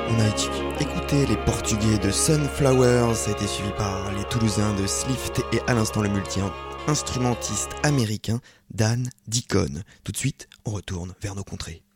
On a écouté les Portugais de Sunflowers, ça a été suivi par les Toulousains de Slift et à l'instant le multi-instrumentiste américain Dan Deacon. Tout de suite, on retourne vers nos contrées.